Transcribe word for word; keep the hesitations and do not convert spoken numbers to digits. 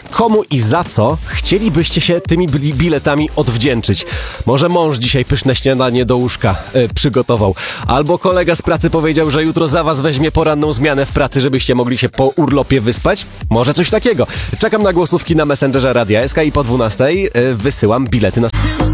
Komu i za co chcielibyście się tymi bili- biletami odwdzięczyć? Może mąż dzisiaj pyszne śniadanie do łóżka e, przygotował. Albo kolega z pracy powiedział, że jutro za was weźmie poranną zmianę w pracy, żebyście mogli się po urlopie wyspać? Może coś takiego. Czekam na głosówki na Messengerze Radia S K i po dwunastej e, wysyłam bilety na...